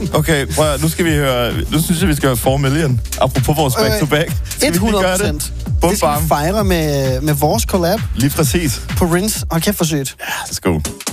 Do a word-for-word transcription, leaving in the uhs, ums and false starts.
Okay, prøv at, nu skal vi høre... Nu synes jeg, vi skal høre four million. Apropos vores back-to-back. Skal hundrede vi lige gøre procent. det? Bum, Det skal bam. vi fejre med, med vores collab Lige præcis. på Rinse. Hold kæft for sygt. Ja, let's go.